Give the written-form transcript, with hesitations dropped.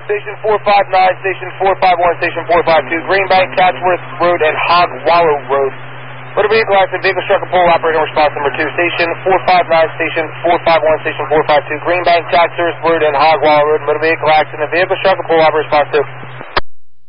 Station 459, Station 451, Station 452, Greenbank, Chatsworth Road, and Hog Wallow Road. Motor vehicle accident, vehicle struck a pole, operator response number 2. Station 459, Station 451, Station 452, Greenbank, Chatsworth Road, and Hog Wallow Road. Motor vehicle accident, vehicle struck a pole, operator response 2.